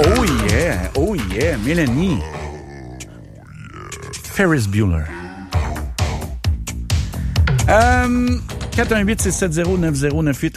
Oh yeah, Mélanie. Ferris Bueller. 418-670-9098,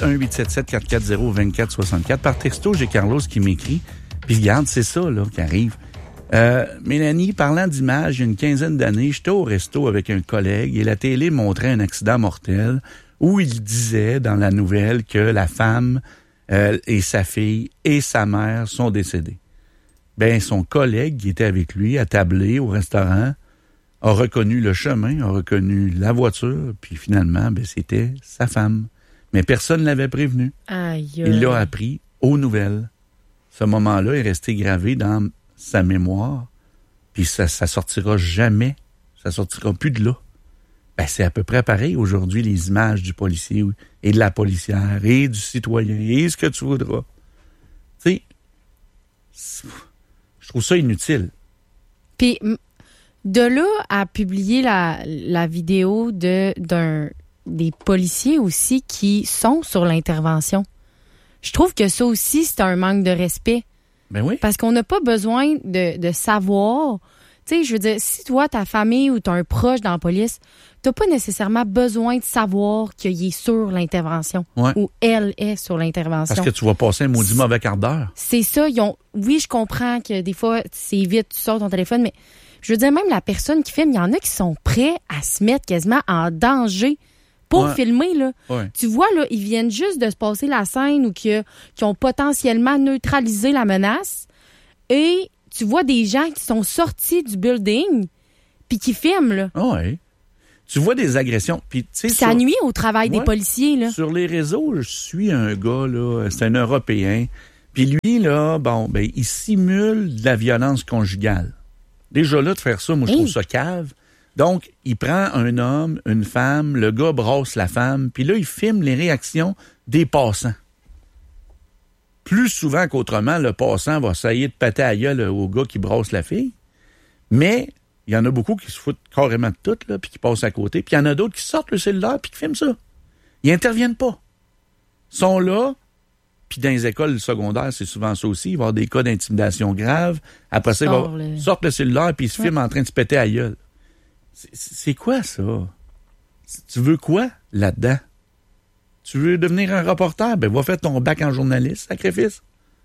1877-440-2464. Par texto, j'ai Carlos qui m'écrit. Puis regarde, c'est ça là qui arrive. Mélanie, parlant d'image, il y a une quinzaine d'années, j'étais au resto avec un collègue et la télé montrait un accident mortel où il disait dans la nouvelle que la femme et sa fille et sa mère sont décédées. Ben, son collègue qui était avec lui, attablé au restaurant, a reconnu le chemin, a reconnu la voiture, puis finalement, ben, c'était sa femme. Mais personne ne l'avait prévenu. Aïe. Il l'a appris aux nouvelles. Ce moment-là est resté gravé dans sa mémoire, puis ça sortira jamais. Ça sortira plus de là. Ben, c'est à peu près pareil aujourd'hui, les images du policier et de la policière et du citoyen et ce que tu voudras. Tu sais, je trouve ça inutile. Puis, de là à publier la vidéo des policiers aussi qui sont sur l'intervention, je trouve que ça aussi, c'est un manque de respect. Ben oui. Parce qu'on n'a pas besoin de savoir. Tu sais, je veux dire, si toi, ta famille ou tu as un proche dans la police, tu n'as pas nécessairement besoin de savoir qu'il est sur l'intervention ou elle est sur l'intervention. Parce que tu vas passer un maudit mauvais quart d'heure. C'est ça. Oui, je comprends que des fois, c'est vite, tu sors ton téléphone, mais je veux dire, même la personne qui filme, il y en a qui sont prêts à se mettre quasiment en danger pour filmer, là. Ouais. Tu vois, là, ils viennent juste de se passer la scène ou qui ont potentiellement neutralisé la menace. Et tu vois des gens qui sont sortis du building puis qui filment, là. Oui. Tu vois des agressions. Puis, ça nuit au travail des policiers, là. Sur les réseaux, je suis un gars, là, c'est un Européen. Puis lui, là, il simule de la violence conjugale. Déjà là, de faire ça, moi, je trouve ça cave. Donc, il prend un homme, une femme, le gars brosse la femme, puis là, il filme les réactions des passants. Plus souvent qu'autrement, le passant va essayer de péter à gueule au gars qui brosse la fille. Mais il y en a beaucoup qui se foutent carrément de tout, là, puis qui passent à côté. Puis il y en a d'autres qui sortent le cellulaire puis qui filment ça. Ils interviennent pas. Ils sont là, puis dans les écoles secondaires, c'est souvent ça aussi. Il va y avoir des cas d'intimidation grave. Après ça, ils sortent le cellulaire puis ils se filment en train de se péter à gueule. C'est quoi, ça? Tu veux quoi là-dedans? Tu veux devenir un reporter? Ben, va faire ton bac en journaliste, sacrifice.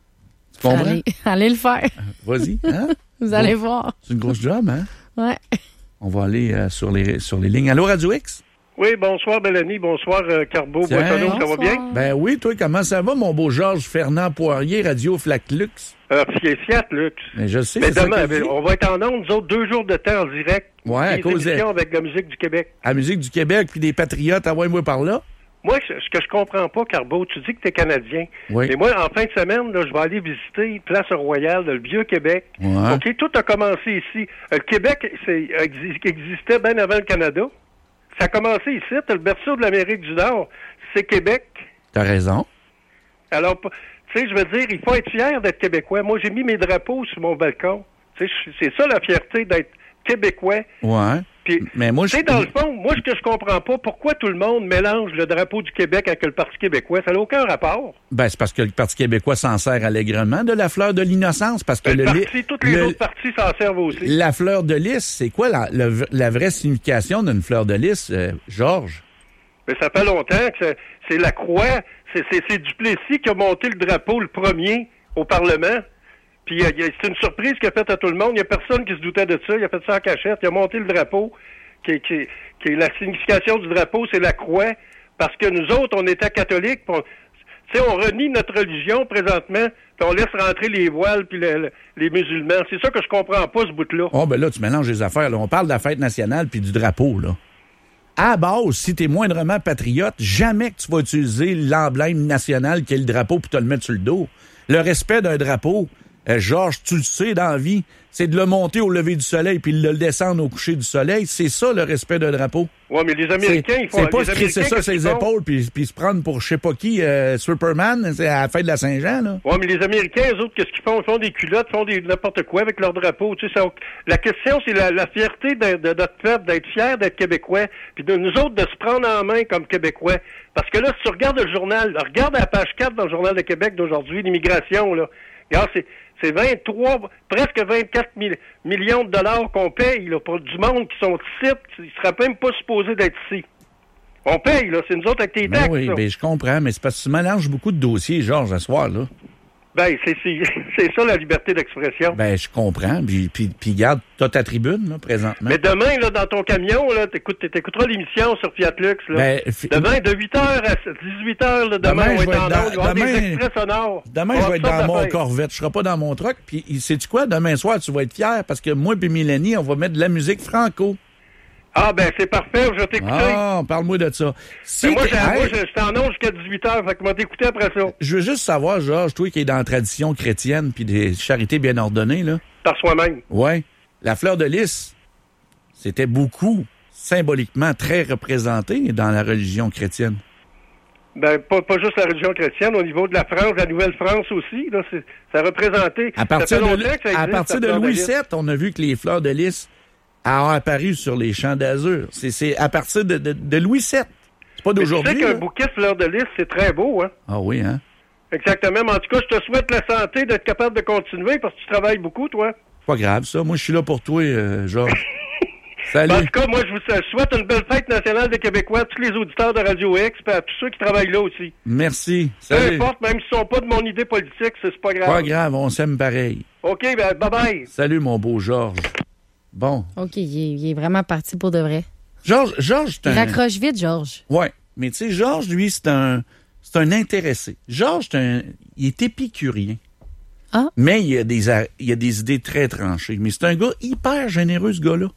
Tu comprends? Allez le faire. Vas-y, hein? Vous allez voir. C'est une grosse job, hein? Ouais. On va aller sur les lignes. Allô, Radio X? Oui, bonsoir, Mélanie. Bonsoir, Carbo. Boissonneau, ça va bien? Ben oui, toi, comment ça va, mon beau Georges Fernand Poirier, Radio Flaclux? C'est Fiat Lux. Mais je sais, mais c'est demain, ça on va être en ondes, nous autres, 2 jours de temps en direct. Ouais, à cause avec la musique du Québec. La musique du Québec, puis des patriotes, envoie-moi par là. Moi, ce que je comprends pas, Carbo, tu dis que t'es Canadien. Oui. Mais moi, en fin de semaine, là, je vais aller visiter Place Royale, le Vieux-Québec. Ouais. OK, tout a commencé ici. Le Québec existait bien avant le Canada. Ça a commencé ici. Le berceau de l'Amérique du Nord, c'est Québec. T'as raison. Alors, tu sais, je veux dire, il faut être fier d'être Québécois. Moi, j'ai mis mes drapeaux sur mon balcon. Tu sais, c'est ça la fierté d'être Québécois. Ouais. Puis, mais moi, dans le fond, moi, ce que je comprends pas, pourquoi tout le monde mélange le drapeau du Québec avec le Parti québécois? Ça n'a aucun rapport. Ben, c'est parce que le Parti québécois s'en sert allègrement de la fleur de l'innocence. Parce que tous les autres partis s'en servent aussi. La fleur de lys, c'est quoi la vraie signification d'une fleur de lys, Georges? Mais ça fait longtemps que c'est la croix. C'est Duplessis qui a monté le drapeau le premier au Parlement. Puis c'est une surprise qu'il a faite à tout le monde. Il n'y a personne qui se doutait de ça. Il a fait ça en cachette. Il a monté le drapeau. Qui est la signification du drapeau, c'est la croix. Parce que nous autres, on était catholiques. On renie notre religion présentement. Puis on laisse rentrer les voiles puis les musulmans. C'est ça que je comprends pas, ce bout-là. Oh, ben là, tu mélanges les affaires. Là. On parle de la fête nationale puis du drapeau, là. À base, si t'es moindrement patriote, jamais que tu vas utiliser l'emblème national qui est le drapeau pour te le mettre sur le dos. Le respect d'un drapeau, Georges, tu le sais dans la vie, c'est de le monter au lever du soleil puis de le descendre au coucher du soleil. C'est ça, le respect d'un drapeau. Ouais, mais les Américains, ils font... C'est pas se crisser ça sur les épaules puis se prendre pour je sais pas qui, Superman, c'est à la fête de la Saint-Jean, là. Ouais, mais les Américains, eux autres, qu'est-ce qu'ils font? Ils font des culottes, font n'importe quoi avec leur drapeau. Tu sais, la question, c'est la fierté de notre peuple, d'être fier d'être Québécois, puis de nous autres, de se prendre en main comme Québécois. Parce que là, si tu regardes le journal, regarde la page 4 dans le Journal de Québec d'aujourd'hui, l'immigration, là. Regarde, c'est 23, presque 24 millions de dollars qu'on paye là, pour du monde qui sont ici, ils ne seraient même pas supposés d'être ici. On paye, là, c'est nous autres avec tes taxes. Oui, ben, je comprends, mais c'est parce que tu mélanges beaucoup de dossiers, Georges, à ce soir, là. Ben, c'est ça la liberté d'expression. Ben, je comprends. Puis garde, t'as ta tribune, là, présentement. Mais demain, là, dans ton camion, là, t'écouteras l'émission sur Fiat Lux, là. Ben, demain, de 8h à 18h, là, demain, on va être en onde. Il va y avoir des extraits sonores. Demain, je vais être dans mon Corvette. Je serai pas dans mon truck. Puis, sais-tu quoi? Demain soir, tu vas être fier parce que moi et Mélanie, on va mettre de la musique franco. Ah, ben, c'est parfait. Je vais t'écouter. Ah, parle-moi de ça. Si moi, j'étais en onde jusqu'à 18h. Fait que moi, t'écouter après ça. Je veux juste savoir, Georges, toi qui es dans la tradition chrétienne puis des charités bien ordonnées, là. Par soi-même. Ouais. La fleur de lys, c'était beaucoup, symboliquement, très représenté dans la religion chrétienne. Ben, pas juste la religion chrétienne, au niveau de la France, la Nouvelle-France aussi, là, ça représentait. À partir de Louis VII, on a vu que les fleurs de lys a apparu sur les champs d'azur. C'est à partir de Louis VII. C'est pas d'aujourd'hui. Tu sais qu'un bouquet de fleurs de lys, c'est très beau, hein? Ah oui, hein? Exactement. Mais en tout cas, je te souhaite la santé d'être capable de continuer parce que tu travailles beaucoup, toi. Pas grave, ça. Moi, je suis là pour toi, Georges. Salut. En tout cas, moi, je vous souhaite une belle fête nationale des Québécois à tous les auditeurs de Radio X et à tous ceux qui travaillent là aussi. Merci. Salut. Peu importe, même s'ils ne sont pas de mon idée politique, c'est pas grave. Pas grave, on s'aime pareil. OK, ben, bye-bye. Salut, mon beau Georges. Bon. OK, il est vraiment parti pour de vrai. Georges, il raccroche vite, Georges. Oui, mais tu sais, Georges, lui, c'est un intéressé. Georges, il est épicurien. Ah. Mais il y a des idées très tranchées. Mais c'est un gars hyper généreux, ce gars-là.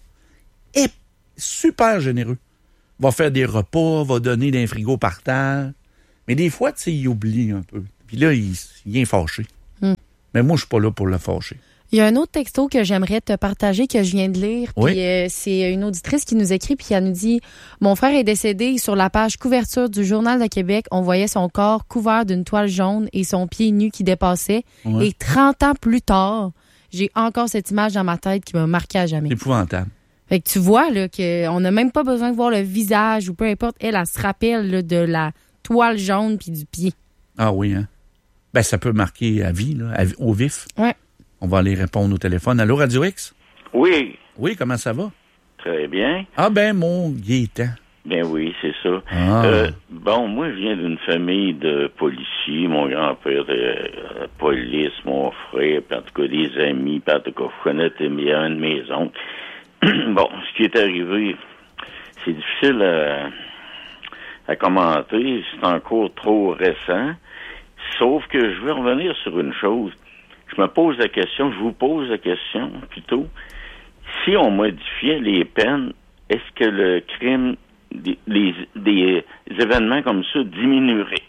Super généreux. Va faire des repas, va donner des frigos par terre. Mais des fois, tu sais, il oublie un peu. Puis là, il vient fâché. Mais moi, je suis pas là pour le fâcher. Il y a un autre texto que j'aimerais te partager que je viens de lire. Oui. Puis c'est une auditrice qui nous écrit puis elle nous dit « Mon frère est décédé sur la page couverture du Journal de Québec. On voyait son corps couvert d'une toile jaune et son pied nu qui dépassait. Ouais. Et 30 ans plus tard, j'ai encore cette image dans ma tête qui m'a marqué à jamais. » C'est épouvantable. Fait que tu vois là, qu'on n'a même pas besoin de voir le visage ou peu importe. Elle se rappelle là, de la toile jaune puis du pied. Ah oui, hein? Ben, ça peut marquer à vie, là, au vif. Ouais. On va aller répondre au téléphone. Allô, Radio X? Oui. Oui, comment ça va? Très bien. Ah ben, mon Gaétan. Ben oui, c'est ça. Ah. Bon, moi, je viens d'une famille de policiers. Mon grand-père était police, mon frère, puis en tout cas des amis, puis en tout cas, je connais un de mes oncles. Bon, ce qui est arrivé, c'est difficile à commenter. C'est encore trop récent. Sauf que je veux revenir sur une chose. Je me pose la question, je vous pose la question plutôt. Si on modifiait les peines, est-ce que le crime, des événements comme ça diminuerait?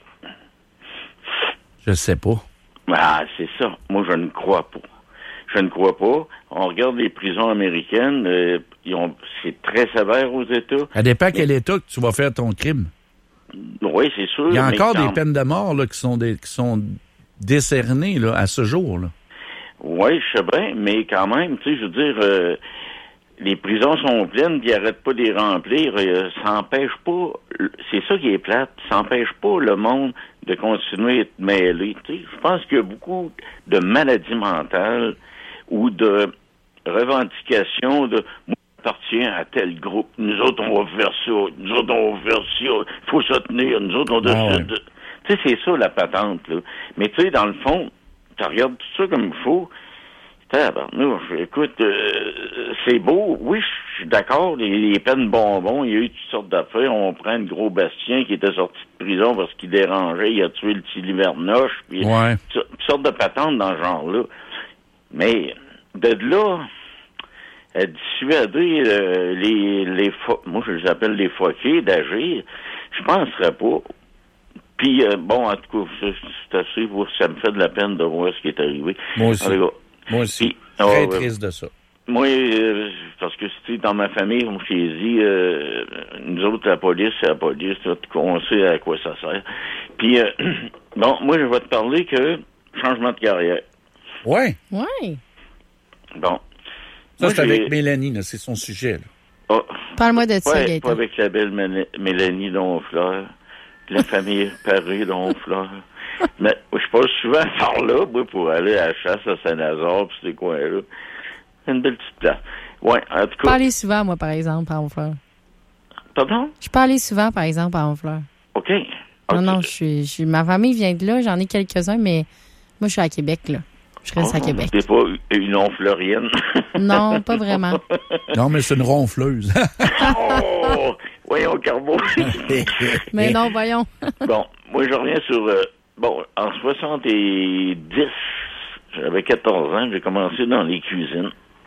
Je sais pas. Ah, c'est ça. Moi, je ne crois pas. Je ne crois pas. On regarde les prisons américaines, c'est très sévère aux États. Ça dépend quel État que tu vas faire ton crime. Oui, c'est sûr. Il y a encore des peines de mort là, qui sont décernées là, à ce jour. Là. Oui, je sais bien, mais quand même, tu sais, je veux dire, les prisons sont pleines, puis ils n'arrêtent pas de les remplir. Ça n'empêche pas, c'est ça qui est plate, ça n'empêche pas le monde de continuer à être mêlé. Tu sais, je pense qu'il y a beaucoup de maladies mentales ou de revendications de moi j'appartiens à tel groupe, nous autres on va faire ça, nous autres on va faire ça, il faut se tenir, nous autres on décide de... Tu sais, c'est ça la patente, là. Mais tu sais, dans le fond, tu regardes tout ça comme il faut. Écoute, c'est beau. Oui, je suis d'accord, les peines bonbons, il y a eu toutes sortes d'affaires. On prend le gros Bastien qui était sorti de prison parce qu'il dérangeait, il a tué le petit Livernoche, puis toutes sortes de patentes dans ce genre-là. Mais de là, à dissuader moi je les appelle les foqués d'agir, je penserais pas. Puis, bon, en tout cas, c'est assez, ça me fait de la peine de voir ce qui est arrivé. Moi aussi. Moi aussi. Puis, très triste de ça. Moi, parce que c'était dans ma famille, comme je t'ai dit, nous autres, la police, c'est la police, on sait à quoi ça sert. Puis, bon, moi, je vais te parler que changement de carrière. Oui. Oui. Bon. Ça, c'est avec Mélanie, là, c'est son sujet. Là. Oh. Parle-moi de ça, Gaëtan. Pas avec la belle Mélanie Donfleur. La famille Paré Donfleur. Mais je passe souvent par là, moi, pour aller à la chasse à Saint-Lazare, puis ces coins-là. C'est une belle petite place. Ouais, en tout cas. Je peux aller souvent, moi, par exemple, à Honfleur. Pardon? Je peux aller souvent, par exemple, à Honfleur. OK. Non, ma famille vient de là, j'en ai quelques-uns, mais moi, je suis à Québec, là. Je reste à Québec. T'es pas une honfleurienne? Non, pas vraiment. Non, mais c'est une ronfleuse. Oh! Voyons, Carbo. Mais non, voyons. Bon, moi, je reviens sur... en 70, j'avais 14 ans, j'ai commencé dans les cuisines.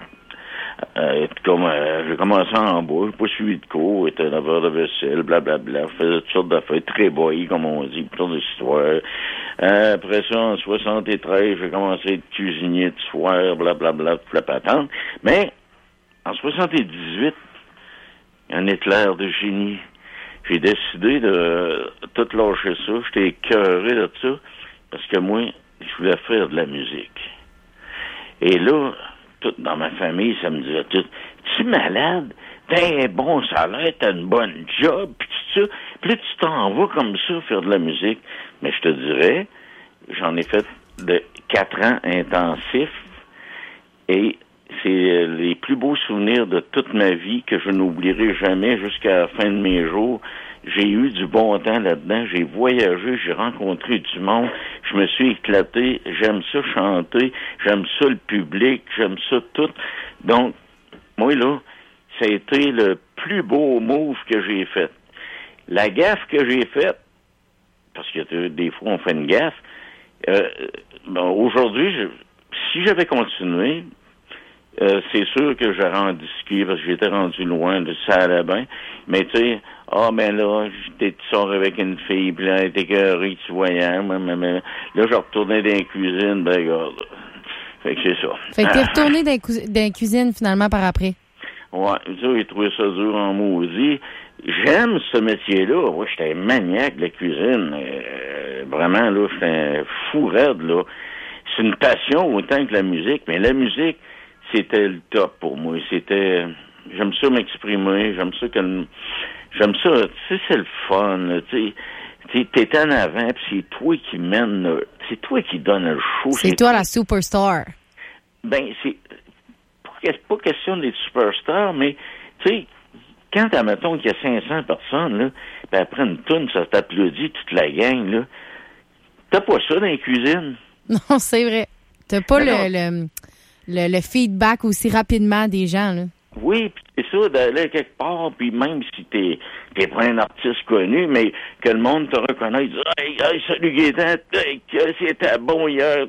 J'ai commencé en bois, j'ai pas suivi de cours, j'étais laveur de vaisselle, blablabla, je faisais toutes sortes d'affaires, très boy, comme on dit, toutes sortes d'histoires. Après ça, en 73, j'ai commencé à être cuisinier de soir, blablabla, toute la patente. Mais, en 78, un éclair de génie. J'ai décidé de tout lâcher ça, j'étais écœuré de ça, parce que moi, je voulais faire de la musique. Et là, tout dans ma famille, ça me disait tout, tu es malade, t'as un bon salaire, t'as une bonne job, pis tout ça. Puis là, tu t'en vas comme ça faire de la musique. Mais je te dirais, j'en ai fait de 4 ans intensifs et c'est les plus beaux souvenirs de toute ma vie que je n'oublierai jamais jusqu'à la fin de mes jours. J'ai eu du bon temps là-dedans, j'ai voyagé, j'ai rencontré du monde, je me suis éclaté, j'aime ça chanter, j'aime ça le public, j'aime ça tout. Donc, moi là, ça a été le plus beau move que j'ai fait. La gaffe que j'ai faite, parce que des fois on fait une gaffe, aujourd'hui, si j'avais continué, c'est sûr que j'aurais en discuté parce que j'étais rendu loin de ça allait bien. Mais tu sais, là, tu sors avec une fille, puis là, t'es écœuré, tu voyais, là, je retournais dans la cuisine, ben, regarde. Fait que c'est ça. Fait que t'es retourné dans la cuisine, finalement, par après. Ouais, ça, j'ai trouvé ça dur en maudit. J'aime ce métier-là. Ouais, j'étais un maniaque de la cuisine. Vraiment, là, j'étais un fou raide, là. C'est une passion autant que la musique, mais la musique, c'était le top pour moi. J'aime ça m'exprimer, j'aime ça, tu sais, c'est le fun, là, tu sais, t'es en avant, puis c'est toi qui mène, c'est toi qui donne le show. C'est toi la superstar. Ben, c'est pas question d'être superstar, mais, tu sais, quand admettons qu'il y a 500 personnes, là, ben après une toune, ça t'applaudit toute la gang, là. T'as pas ça dans les cuisines? Non, c'est vrai. T'as pas le feedback aussi rapidement des gens, là. Oui, puis c'est ça, d'aller quelque part, puis même si t'es pas un artiste connu, mais que le monde te reconnaisse, « Hey, salut Gaétan, c'était bon hier,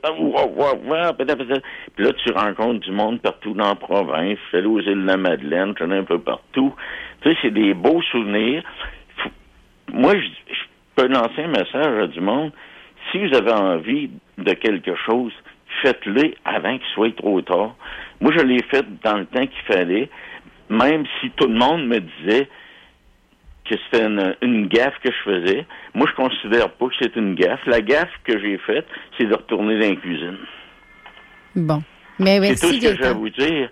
puis là, tu rencontres du monde partout dans la province, je suis allé aux îles de la Madeleine, je suis allé un peu partout. Tu sais, c'est des beaux souvenirs. Moi, je peux lancer un message à du monde, si vous avez envie de quelque chose, faites-le avant qu'il soit trop tard. Moi, je l'ai fait dans le temps qu'il fallait, même si tout le monde me disait que c'était une gaffe que je faisais. Moi, je considère pas que c'est une gaffe. La gaffe que j'ai faite, c'est de retourner dans la cuisine. Bon. Mais merci, c'est tout ce que j'ai à vous dire.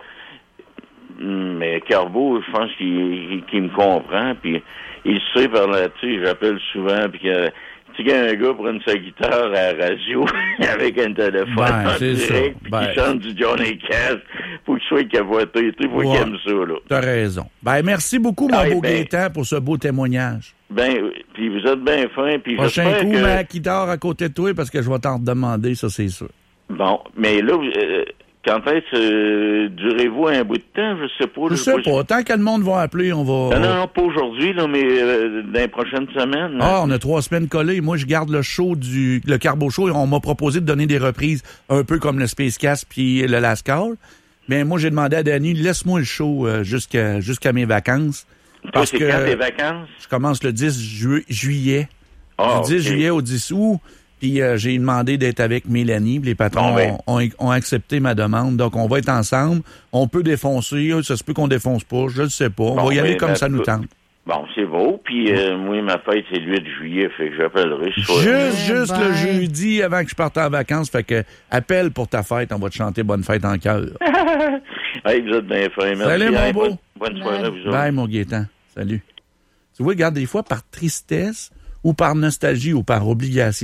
Mais Carbo, je pense qu'il me comprend, puis il sait par là-dessus, j'appelle souvent, puis que tu sais qu'un gars prenne sa guitare à la radio avec un téléphone en direct, puis qu'il chante du Johnny Cash, faut qu'il soit capoté, il faut qu'il aime ça, là. T'as raison. Ben, merci beaucoup, mon beau Gaétan, pour ce beau témoignage. Ben, puis vous êtes bien fin, puis prochain coup, ma guitare à côté de toi, parce que je vais t'en redemander, ça, c'est sûr. Bon, mais là, quand est-ce durez-vous un bout de temps? Je sais pas. Je sais pas. Tant que le monde va appeler, on va... Non, pas aujourd'hui, là, mais dans les prochaines semaines. Ah, on a 3 semaines collées. Moi, je garde le show le Carbo Show. On m'a proposé de donner des reprises un peu comme le Space Cast puis le Last Call. Mais moi, j'ai demandé à Danny, laisse-moi le show jusqu'à mes vacances. Parce que quand tes vacances? Je commence le 10 juillet. Du 10 juillet au 10 août. Puis j'ai demandé d'être avec Mélanie. Les patrons ont accepté ma demande. Donc, on va être ensemble. On peut défoncer. Ça se peut qu'on défonce pas. Je le sais pas. On va y aller comme ça nous tente. Bon, c'est beau. Puis moi, ma fête, c'est le 8 juillet. Fait que j'appellerai. Juste le jeudi avant que je parte en vacances. Fait que appelle pour ta fête. On va te chanter Bonne fête en cœur. Hey, vous êtes bien fin. Merci. Salut, mon beau. Bonne soirée à vous autres. Bye, mon Gaétan. Salut. Tu vois, regarde, des fois, par tristesse ou par nostalgie ou par obligation,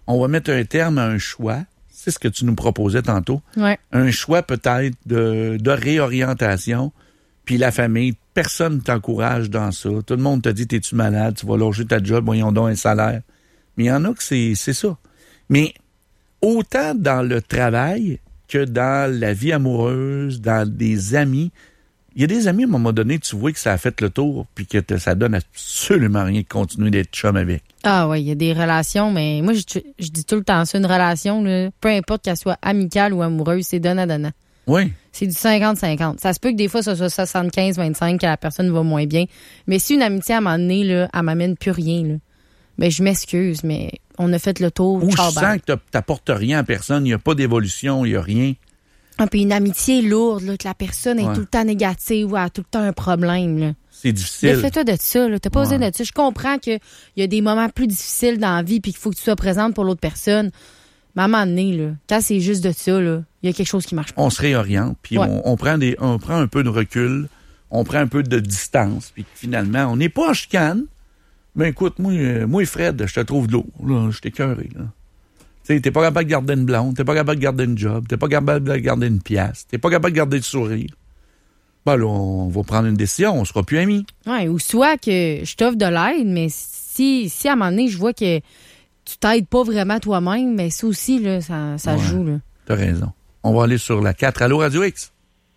on va mettre un terme à un choix. C'est ce que tu nous proposais tantôt. Ouais. Un choix peut-être de réorientation. Puis la famille, personne ne t'encourage dans ça. Tout le monde te dit, t'es-tu malade? Tu vas loger ta job, voyons donc un salaire. Mais il y en a que c'est ça. Mais autant dans le travail que dans la vie amoureuse, dans des amis, il y a des amis, à un moment donné, tu vois que ça a fait le tour puis que ça donne absolument rien de continuer d'être chum avec. Ah oui, il y a des relations, mais moi, je dis tout le temps ça, une relation, là, peu importe qu'elle soit amicale ou amoureuse, c'est donnant-donnant. Oui. C'est du 50-50. Ça se peut que des fois, ça soit 75-25, que la personne va moins bien. Mais si une amitié, à un moment donné, là, elle m'amène plus rien, là, ben, je m'excuse, mais on a fait le tour. Ou je sens que t'apportes rien à personne, il n'y a pas d'évolution, il n'y a rien. Ah, puis une amitié lourde, là, que la personne est tout le temps négative ou a tout le temps un problème, là. C'est difficile. Fais-toi de ça, là. T'as pas besoin de ça. Je comprends qu'il y a des moments plus difficiles dans la vie puis qu'il faut que tu sois présente pour l'autre personne. Mais à un moment donné, là, quand c'est juste de ça, là, il y a quelque chose qui marche pas. On se réoriente, puis on prend un peu de recul, on prend un peu de distance, puis finalement, on n'est pas en chicane. Mais écoute, moi Fred, je te trouve de l'eau. Là, je t'ai écœuré, là. Tu sais, t'es pas capable de garder une blonde, t'es pas capable de garder une job, t'es pas capable de garder une pièce, t'es pas capable de garder le sourire. Ben là, on va prendre une décision, on sera plus amis. Ouais, ou soit que je t'offre de l'aide, mais si à un moment donné, je vois que tu t'aides pas vraiment toi-même, mais ça aussi, là, ça joue, là. T'as raison. On va aller sur la 4. Allô, Radio X?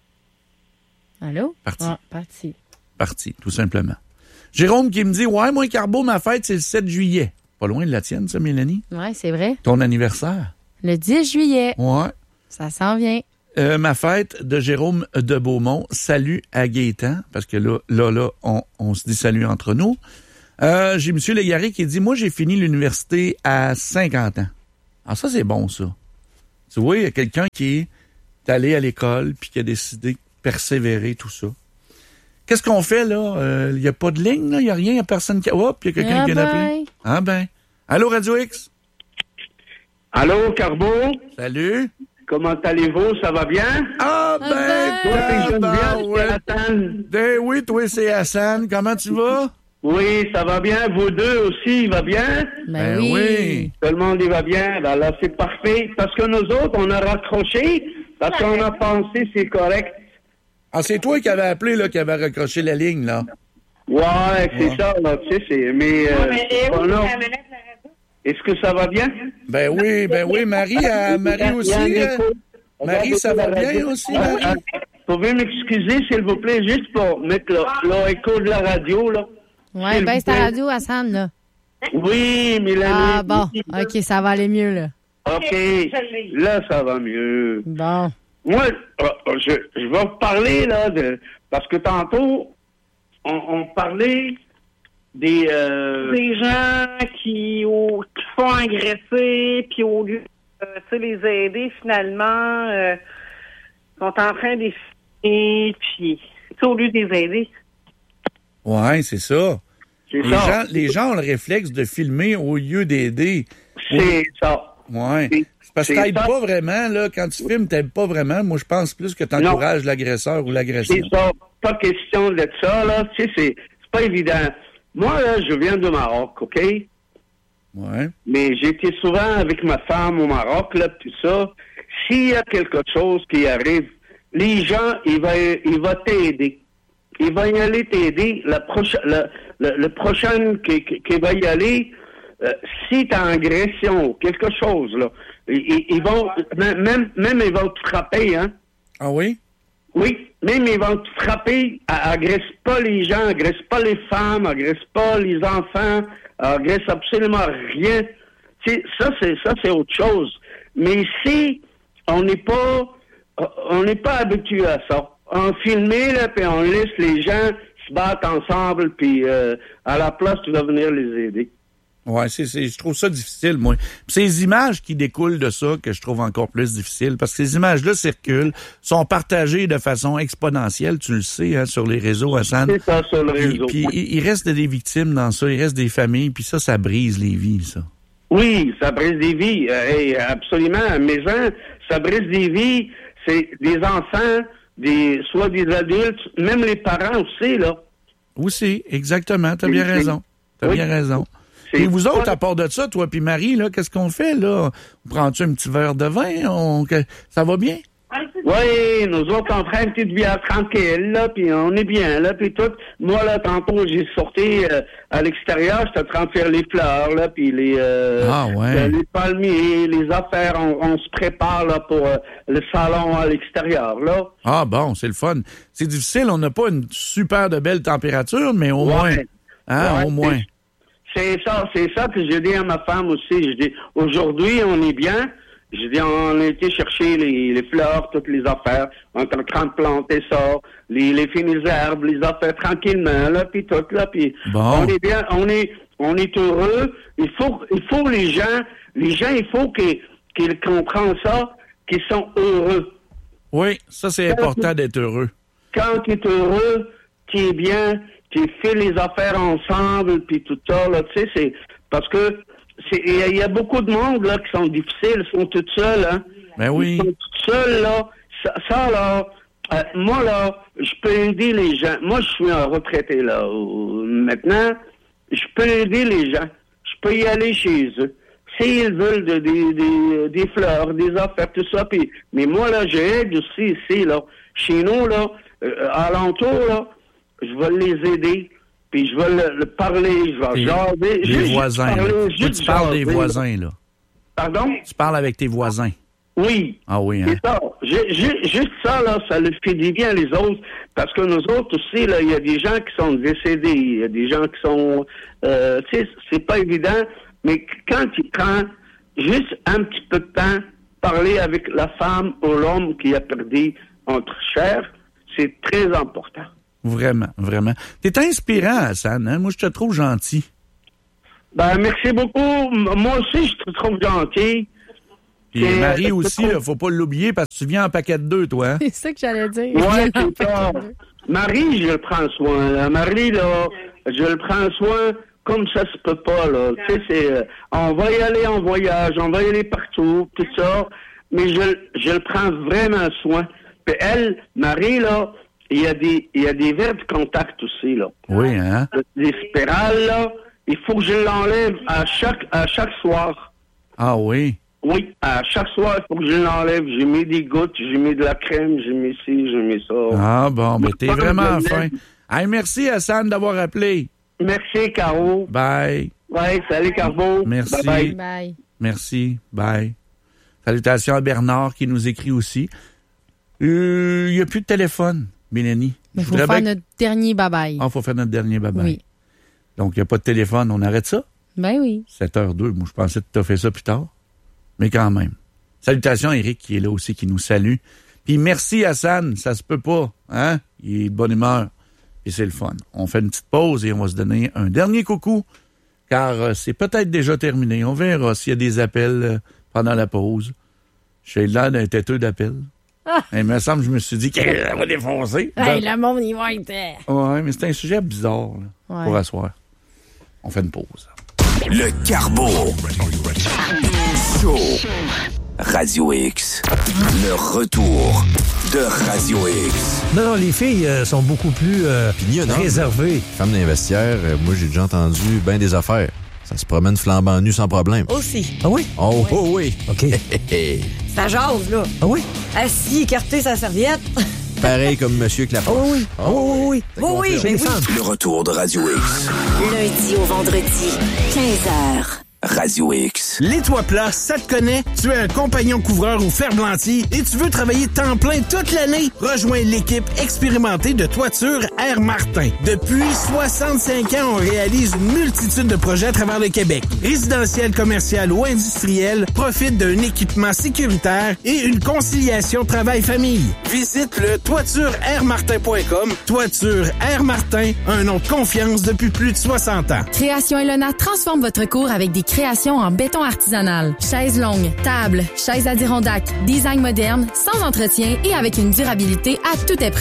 Allô? Parti. Ah, parti. Parti, tout simplement. Jérôme qui me dit, ouais, moi, Carbo, ma fête, c'est le 7 juillet. Pas loin de la tienne, ça, Mélanie? Ouais, c'est vrai. Ton anniversaire? Le 10 juillet. Ouais. Ça s'en vient. Ma fête de Jérôme de Beaumont. Salut à Gaétan, parce que là, on se dit salut entre nous. J'ai M. Légaré qui dit, moi, j'ai fini l'université à 50 ans. Ah, ça, c'est bon, ça. Tu vois, il y a quelqu'un qui est allé à l'école puis qui a décidé de persévérer, tout ça. Qu'est-ce qu'on fait, là? Il n'y a pas de ligne, là? Il n'y a rien, il n'y a personne qui... Hop, il y a quelqu'un qui vient d'appeler. Ah ben. Allô, Radio X? Allô, Carbo? Salut. Comment allez-vous? Ça va bien? Ah ben, ouais. Oui, toi, c'est Hassan. Comment tu vas? Oui, ça va bien. Vous deux aussi, il va bien? Ben oui. Tout le monde, il va bien. Ben là, c'est parfait. Parce que nous autres, on a raccroché, parce qu'on a pensé c'est correct. Ah, c'est toi qui avais appelé, là, qui avait raccroché la ligne, là. Ouais, c'est ça, là, tu sais, c'est... Mais, est-ce que ça va bien? Ben oui, Marie aussi. Marie, ça va bien aussi, Marie? Pouvez m'excuser, s'il vous plaît, juste pour mettre l'écho de la radio, là. Ouais, baisse ta radio, Hassan, là. Oui, Mélanie. Ah, bon. OK, ça va aller mieux, là. OK. Là, ça va mieux. Bon. Moi, je vais vous parler, là, parce que tantôt, on parlait des gens qui font agresser, puis au lieu de les aider, finalement, sont en train d'essayer, puis au lieu de les aider. Ouais, c'est ça. Les gens ont le réflexe de filmer au lieu d'aider. C'est ça. Ouais. Parce que t'aides pas vraiment, là. Quand tu filmes, t'aides pas vraiment. Moi, je pense plus que t'encourages l'agresseur ou l'agression. C'est ça. Pas question de ça, là. Tu sais, c'est pas évident. Moi, là, je viens du Maroc, OK? Ouais. Mais j'étais souvent avec ma femme au Maroc, là, tout ça. S'il y a quelque chose qui arrive, les gens, ils vont t'aider. Ils vont y aller t'aider. Le prochain qui va y aller, si t'as agression ou quelque chose, là, ils vont, même ils vont te frapper, hein? Ah oui? Oui, même ils vont te frapper, agressent pas les gens, agressent pas les femmes, agressent pas les enfants, agressent absolument rien. Ça, c'est autre chose. Mais ici, on n'est pas habitué à ça. On filme, là, puis on laisse les gens se battre ensemble, puis à la place, tu vas venir les aider. Ouais, je trouve ça difficile, moi. Puis ces images qui découlent de ça que je trouve encore plus difficile, parce que ces images-là circulent, sont partagées de façon exponentielle, tu le sais, hein, sur les réseaux, Hassan. C'est ça, sur le réseau. Puis il reste des victimes dans ça, il reste des familles, puis ça brise les vies, ça. Oui, ça brise des vies, absolument. Mais ça brise des vies, c'est des enfants, soit des adultes, même les parents aussi, là. Aussi, exactement, t'as bien raison. T'as bien raison. Et vous autres, à part de ça, toi puis Marie, là, qu'est-ce qu'on fait, là? Prends-tu un petit verre de vin? Ça va bien? Oui, nous autres, on prend une petite bière tranquille, là, puis on est bien, là, puis tout. Moi, là, tantôt, j'ai sorti à l'extérieur, j'étais en train de faire les fleurs, là, puis les palmiers, les affaires, on se prépare, là, pour le salon à l'extérieur, là. Ah bon, c'est le fun. C'est difficile, on n'a pas une super de belle température, mais au moins, au moins. C'est ça que j'ai dit à ma femme aussi. Je dis, aujourd'hui, on est bien. J'ai dit, on a été chercher les fleurs, toutes les affaires. On est en train de planter ça, les fines herbes, les affaires tranquillement, là, puis tout, là, puis on est bien, on est heureux. Il faut les gens, il faut qu'ils comprennent ça, qu'ils sont heureux. Oui, ça, c'est important d'être heureux. Quand tu es heureux, tu es bien, tu fais les affaires ensemble, puis tout ça, là, tu sais, c'est parce que il y a beaucoup de monde, là, qui sont difficiles, ils sont tout seuls, hein. Ben oui. Ils sont tout seuls, là. Ça là, moi, là, je peux aider les gens. Moi, je suis un retraité, là. Maintenant, je peux aider les gens. Je peux y aller chez eux. S'ils veulent des fleurs, des affaires, tout ça, puis, mais moi, là, j'aide aussi ici, là. Chez nous, là, alentour, là, je vais les aider. Puis je vais le parler, je vais jaser. Les voisins. Tu parles des voisins, là. Pardon? Tu parles avec tes voisins. Oui. Ah oui, hein? C'est ça. Juste ça, là, ça le fait du bien les autres. Parce que nous autres aussi, là, il y a des gens qui sont décédés. Il y a des gens qui sont... tu sais, c'est pas évident. Mais quand tu prends juste un petit peu de temps, parler avec la femme ou l'homme qui a perdu entre chers, c'est très important. Vraiment, vraiment. T'es inspirant, Hassan, hein? Moi, je te trouve gentil. Ben, merci beaucoup. Moi aussi, je te trouve gentil. Et Marie aussi, il faut pas l'oublier parce que tu viens en paquet de 2, toi. Hein? C'est ça que j'allais dire. Ouais, c'est ça. Marie, je le prends soin. Marie, là, je le prends soin comme ça se peut pas, là. Tu sais, c'est... on va y aller en voyage, on va y aller partout, tout ça. Mais je le prends vraiment soin. Puis elle, Marie, là... Il y a des verres de contact aussi, là. Oui, hein? Des spirales, là. Il faut que je l'enlève à chaque soir. Ah oui? Oui, à chaque soir, il faut que je l'enlève. J'ai mis des gouttes, j'ai mis de la crème, j'ai mis ci, j'ai mis ça. Ah bon, mais t'es vraiment fin. Hey, merci, Hassan, d'avoir appelé. Merci, Caro. Bye. Ouais, salut, Caro. Merci. Bye. Bye. Merci. Bye. Salutations à Bernard qui nous écrit aussi. Il n'y a plus de téléphone. Mélanie. Il faut faire notre dernier bye-bye. Il faut faire notre dernier bye-bye. Oui. Donc, il n'y a pas de téléphone. On arrête ça? Ben oui. 7h02. Moi, je pensais que tu as fait ça plus tard. Mais quand même. Salutations à Eric qui est là aussi, qui nous salue. Puis merci Hassan. Ça se peut pas. Hein? Il est de bonne humeur. Et c'est le fun. On fait une petite pause et on va se donner un dernier coucou. Car c'est peut-être déjà terminé. On verra s'il y a des appels pendant la pause. J'ai l'air d'un têteux d'appel. Ah. Il me semble que je me suis dit qu'elle va défoncer. Hey, le monde, il va être... Ouais, mais c'est un sujet bizarre là, pour asseoir. On fait une pause. Le Carbo. Show. Radio X. Le retour de Radio X. Non, les filles sont beaucoup plus réservées. Femme d'investiaire, moi j'ai déjà entendu bien des affaires. Ça se promène flambant nu sans problème. Aussi. Ah oui? Oh, oui. Oh oui. OK. Ça jase, là. Ah oui? Assis, écarté sa serviette. Pareil comme Monsieur Clapon. Oh oui. Oh oui. Oui, Chez les femmes. Le retour de Radio X. Lundi au vendredi, 15h. Radio X. Les toits plats, ça te connaît? Tu es un compagnon couvreur ou ferblantier et tu veux travailler temps plein toute l'année? Rejoins l'équipe expérimentée de Toiture Air Martin. Depuis 65 ans, on réalise une multitude de projets à travers le Québec. Résidentiel, commercial ou industriel, profite d'un équipement sécuritaire et une conciliation travail-famille. Visite le toitureairmartin.com. Toiture Air Martin, un nom de confiance depuis plus de 60 ans. Création Elona transforme votre cour avec des créations en béton artisanal. Chaises longues, tables, chaises Adirondack, design moderne, sans entretien et avec une durabilité à toute épreuve.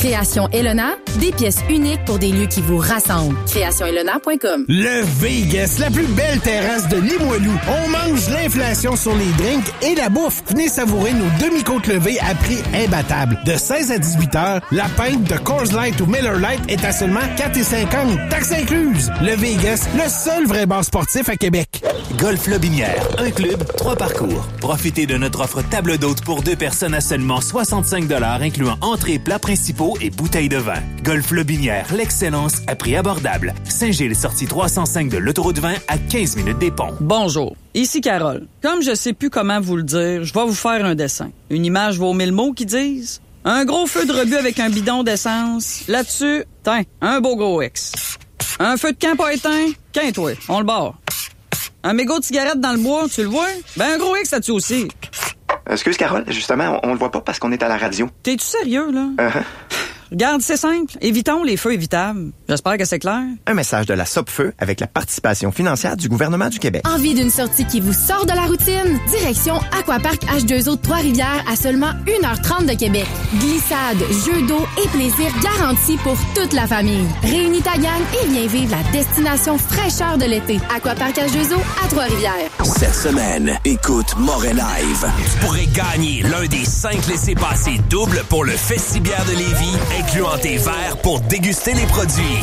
Création Elona, des pièces uniques pour des lieux qui vous rassemblent. CréationElona.com. Le Vegas, la plus belle terrasse de Limoilou. On mange l'inflation sur les drinks et la bouffe. Venez savourer nos demi-côtes levées à prix imbattable. De 16 à 18 heures, la pinte de Coors Light ou Miller Lite est à seulement 4,50 $, taxes incluses. Le Vegas, le seul vrai bar sportif à Québec. Golf Lobinière, un club, 3 parcours. Profitez de notre offre table d'hôte pour 2 personnes à seulement 65 $, incluant entrées, plats principaux et bouteilles de vin. Golf Lobinière, l'excellence à prix abordable. Saint-Gilles, sortie 305 de l'autoroute 20 à 15 minutes des ponts. Bonjour, ici Carole. Comme je sais plus comment vous le dire, je vais vous faire un dessin. Une image vaut 1000 mots qui disent un gros feu de rebut avec un bidon d'essence. Là-dessus, tiens, un beau gros X. Un feu de camp pas éteint, qu'un-toi, on le barre. Un mégot de cigarette dans le bois, tu le vois? Ben un gros X là-dessus aussi. Excuse Carole, justement, on le voit pas parce qu'on est à la radio. T'es-tu sérieux, là? Regarde, c'est simple. Évitons les feux évitables. J'espère que c'est clair. Un message de la Sopfeu avec la participation financière du gouvernement du Québec. Envie d'une sortie qui vous sort de la routine? Direction Aquapark H2O de Trois-Rivières à seulement 1h30 de Québec. Glissade, jeux d'eau et plaisir garantis pour toute la famille. Réunis ta gang et viens vivre la destination fraîcheur de l'été. Aquapark H2O à Trois-Rivières. Cette semaine, écoute Moret Live. Tu pourrais gagner l'un des 5 laissez-passer doubles pour le Festibière de Lévis, incluant tes verres pour déguster les produits.